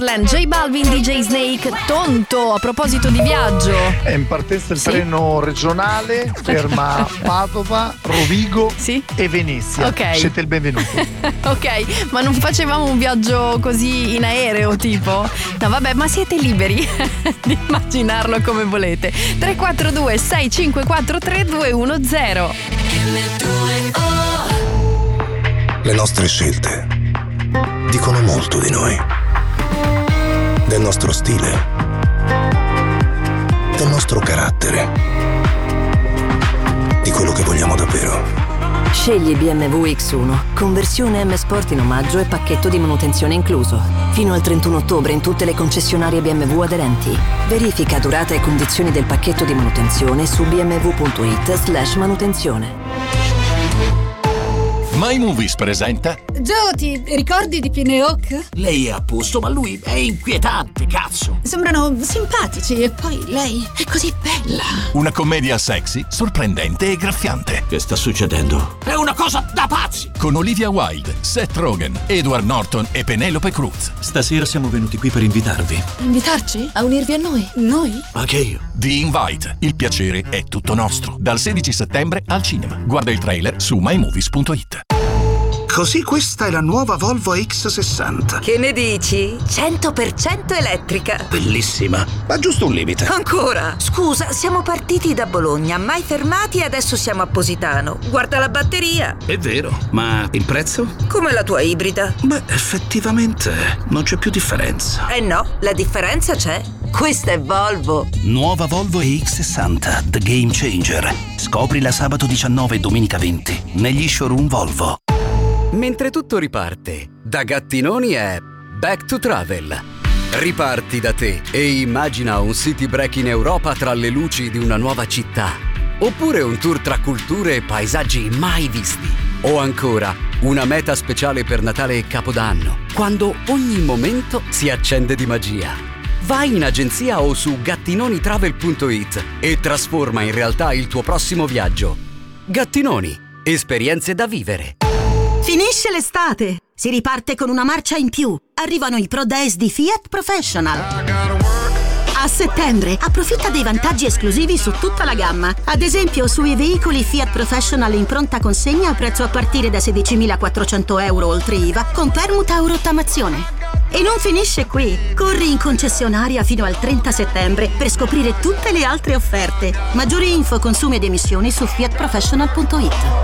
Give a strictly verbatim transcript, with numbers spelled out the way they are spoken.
J Balvin, D J Snake, Tonto. A proposito di viaggio, è in partenza il sì? treno regionale, ferma Padova, Rovigo sì? e Venezia. Ok. Siete il benvenuto. Ok, ma non facevamo un viaggio così in aereo tipo? No vabbè, ma siete liberi di immaginarlo come volete. Tre quattro due sei cinque quattro tre due uno zero. Le nostre scelte dicono molto di noi, del nostro stile, del nostro carattere, di quello che vogliamo davvero. Scegli B M W X uno, conversione M Sport in omaggio e pacchetto di manutenzione incluso. Fino al trentuno ottobre in tutte le concessionarie B M W aderenti. Verifica durata e condizioni del pacchetto di manutenzione su bmw.it slash manutenzione. My Movies presenta Joe, ti ricordi di Pinehawk? Lei è a posto, ma lui è inquietante, cazzo. Sembrano simpatici e poi lei è così bella. una commedia sexy, sorprendente e graffiante. Che sta succedendo? È una cosa da pazzi. Con Olivia Wilde, Seth Rogen, Edward Norton e Penelope Cruz. Stasera siamo venuti qui per invitarvi. Invitarci? A unirvi a noi? Noi? Anche io. The Invite. Il piacere è tutto nostro. Dal sedici settembre al cinema. Guarda il trailer su my movies punto it. Così questa è la nuova Volvo X sessanta. Che ne dici? cento per cento elettrica. Bellissima, ma giusto un limite. Ancora? Scusa, siamo partiti da Bologna, mai fermati e adesso siamo a Positano. Guarda la batteria. È vero, ma il prezzo? Come la tua ibrida. Beh, effettivamente non c'è più differenza. Eh no, la differenza c'è. Questa è Volvo. Nuova Volvo X sessanta, The Game Changer. Scoprila sabato diciannove e domenica venti negli showroom Volvo. Mentre tutto riparte, da Gattinoni è Back to Travel. Riparti da te e immagina un city break in Europa tra le luci di una nuova città. Oppure un tour tra culture e paesaggi mai visti. O ancora, una meta speciale per Natale e Capodanno, quando ogni momento si accende di magia. Vai in agenzia o su gattinonitravel punto it e trasforma in realtà il tuo prossimo viaggio. Gattinoni, esperienze da vivere. Finisce l'estate, si riparte con una marcia in più. Arrivano i Pro Days di Fiat Professional. A settembre approfitta dei vantaggi esclusivi su tutta la gamma. Ad esempio sui veicoli Fiat Professional in pronta consegna a prezzo a partire da sedicimilaquattrocento euro oltre I V A con permuta o rottamazione. E non finisce qui. Corri in concessionaria fino al trenta settembre per scoprire tutte le altre offerte. Maggiori info, consumi ed emissioni su fiat professional punto it.